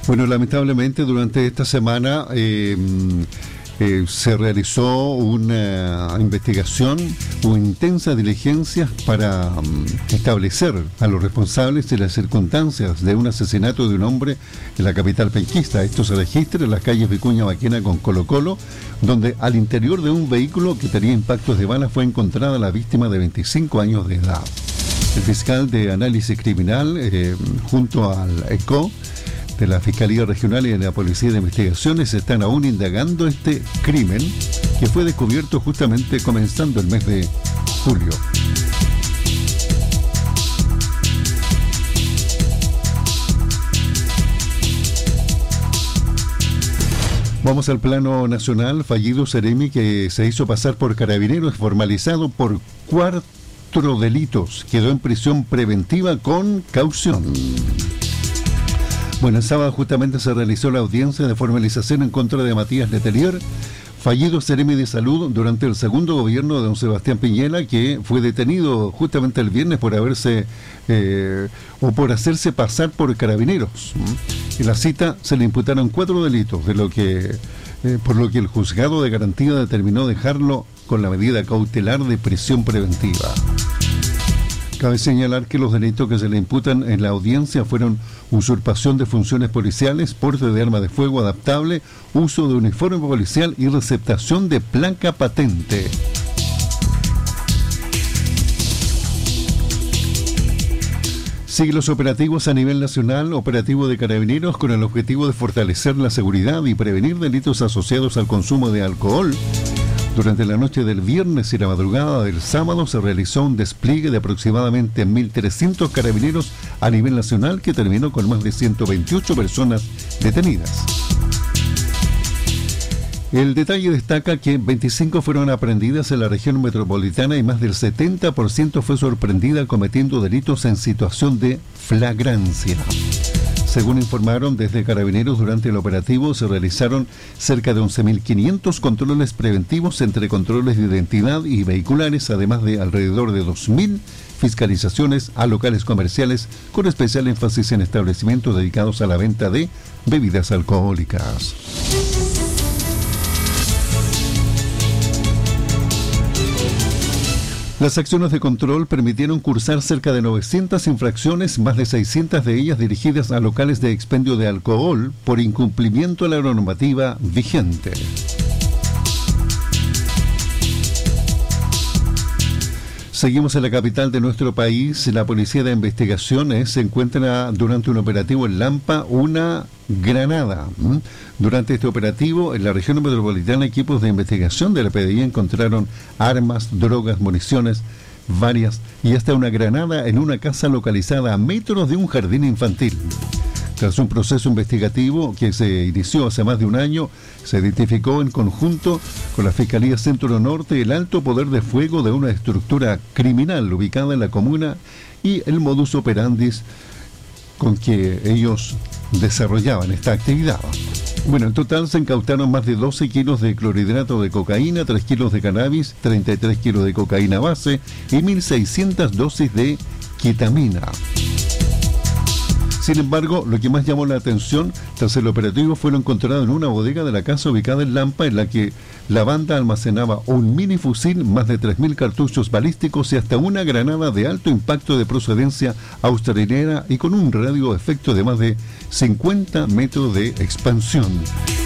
Bueno, lamentablemente durante esta semana se realizó una investigación o intensas diligencias para establecer a los responsables de las circunstancias de un asesinato de un hombre en la capital penquista. Esto se registra en las calles Vicuña Maquena con Colo Colo, donde al interior de un vehículo que tenía impactos de bala fue encontrada la víctima de 25 años de edad. El fiscal de análisis criminal, junto al ECO, de la Fiscalía Regional y de la Policía de Investigaciones, están aún indagando este crimen que fue descubierto justamente comenzando el mes de julio. Vamos al plano nacional. Fallido Seremi, que se hizo pasar por carabineros, formalizado por 4 delitos, quedó en prisión preventiva con caución. Bueno, el sábado justamente se realizó la audiencia de formalización en contra de Matías Letelier, fallido Seremi de Salud durante el segundo gobierno de don Sebastián Piñera, que fue detenido justamente el viernes por por hacerse pasar por carabineros. En la cita se le imputaron 4 delitos, por lo que el juzgado de garantía determinó dejarlo con la medida cautelar de prisión preventiva. Cabe señalar que los delitos que se le imputan en la audiencia fueron usurpación de funciones policiales, porte de arma de fuego adaptable, uso de uniforme policial y receptación de placa patente. Sigue los operativos a nivel nacional, operativo de carabineros con el objetivo de fortalecer la seguridad y prevenir delitos asociados al consumo de alcohol. Durante la noche del viernes y la madrugada del sábado se realizó un despliegue de aproximadamente 1.300 carabineros a nivel nacional, que terminó con más de 128 personas detenidas. El detalle destaca que 25 fueron aprehendidas en la región metropolitana y más del 70% fue sorprendida cometiendo delitos en situación de flagrancia. Según informaron desde Carabineros, durante el operativo se realizaron cerca de 11.500 controles preventivos entre controles de identidad y vehiculares, además de alrededor de 2.000 fiscalizaciones a locales comerciales, con especial énfasis en establecimientos dedicados a la venta de bebidas alcohólicas. Las acciones de control permitieron cursar cerca de 900 infracciones, más de 600 de ellas dirigidas a locales de expendio de alcohol por incumplimiento a la normativa vigente. Seguimos en la capital de nuestro país. La Policía de Investigaciones se encuentra durante un operativo en Lampa una granada. Durante este operativo, en la región metropolitana, equipos de investigación de la PDI encontraron armas, drogas, municiones varias y hasta una granada en una casa localizada a metros de un jardín infantil. Tras un proceso investigativo que se inició hace más de un año, se identificó en conjunto con la Fiscalía Centro Norte el alto poder de fuego de una estructura criminal ubicada en la comuna y el modus operandi con que ellos desarrollaban esta actividad. Bueno, en total se incautaron más de 12 kilos de clorhidrato de cocaína, 3 kilos de cannabis, 33 kilos de cocaína base y 1.600 dosis de ketamina. Sin embargo, lo que más llamó la atención tras el operativo fue lo encontrado en una bodega de la casa ubicada en Lampa, en la que la banda almacenaba un minifusil, más de 3.000 cartuchos balísticos y hasta una granada de alto impacto de procedencia australiana y con un radio efecto de más de 50 metros de expansión.